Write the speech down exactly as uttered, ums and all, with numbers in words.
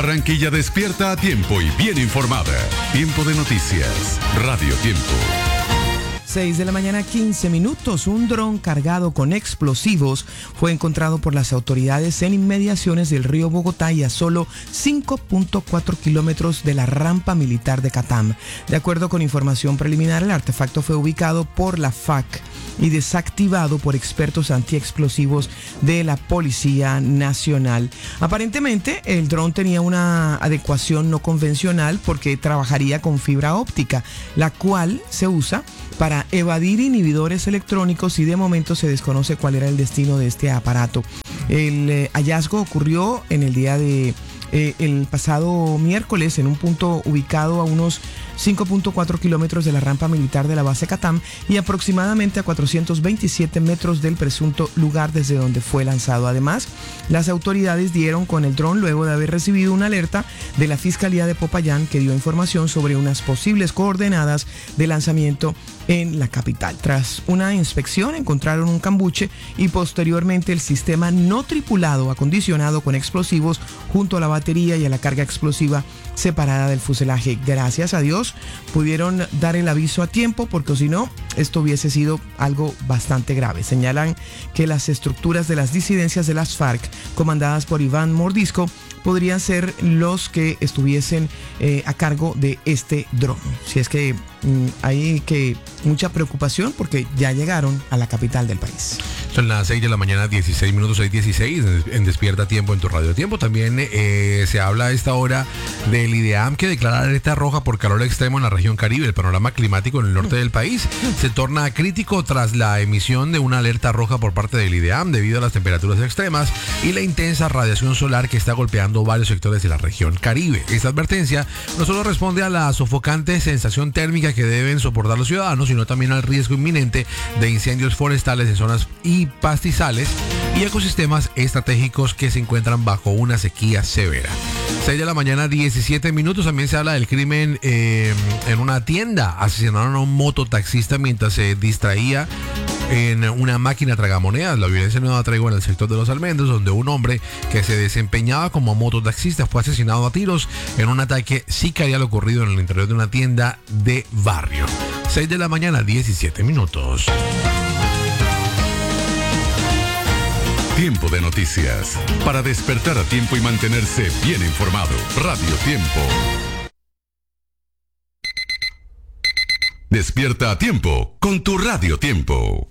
Barranquilla despierta a tiempo y bien informada. Tiempo de noticias. Radio Tiempo. seis de la mañana, quince minutos. Un dron cargado con explosivos fue encontrado por las autoridades en inmediaciones del río Bogotá y a solo cinco punto cuatro kilómetros de la rampa militar de Catam. De acuerdo con información preliminar, el artefacto fue ubicado por la F A C y desactivado por expertos antiexplosivos de la Policía Nacional. Aparentemente, el dron tenía una adecuación no convencional porque trabajaría con fibra óptica, la cual se usa para evadir inhibidores electrónicos y de momento se desconoce cuál era el destino de este aparato. El eh, hallazgo ocurrió en el día de eh, el pasado miércoles en un punto ubicado a unos cinco punto cuatro kilómetros de la rampa militar de la base Catam y aproximadamente a cuatrocientos veintisiete metros del presunto lugar desde donde fue lanzado. Además, las autoridades dieron con el dron luego de haber recibido una alerta de la Fiscalía de Popayán que dio información sobre unas posibles coordenadas de lanzamiento en la capital. Tras una inspección encontraron un cambuche y posteriormente el sistema no tripulado acondicionado con explosivos junto a la batería y a la carga explosiva separada del fuselaje. Gracias a Dios pudieron dar el aviso a tiempo porque si no, esto hubiese sido algo bastante grave. Señalan que las estructuras de las disidencias de las FARC, comandadas por Iván Mordisco, podrían ser los que estuviesen eh, a cargo de este dron. Si es que mm, hay que mucha preocupación porque ya llegaron a la capital del país. Son las seis de la mañana, dieciséis minutos, seis dieciséis, en Despierta Tiempo en tu Radio Tiempo. También eh, se habla a esta hora del IDEAM que declara alerta roja por calor extremo en la región Caribe. El panorama climático en el norte del país se torna crítico tras la emisión de una alerta roja por parte del IDEAM debido a las temperaturas extremas y la intensa radiación solar que está golpeando varios sectores de la región Caribe. Esta advertencia no solo responde a la sofocante sensación térmica que deben soportar los ciudadanos, sino también al riesgo inminente de incendios forestales en zonas y pastizales y ecosistemas estratégicos que se encuentran bajo una sequía severa. seis de la mañana, diecisiete minutos. También se habla del crimen eh, en una tienda. Asesinaron a un mototaxista mientras se distraía en una máquina tragamonedas. La violencia nueva traigo en el sector de Los Almendros, donde un hombre que se desempeñaba como mototaxista fue asesinado a tiros en un ataque sicarial ocurrido en el interior de una tienda de barrio. seis de la mañana, diecisiete minutos. Tiempo de noticias. Para despertar a tiempo y mantenerse bien informado. Radio Tiempo. Despierta a tiempo con tu Radio Tiempo.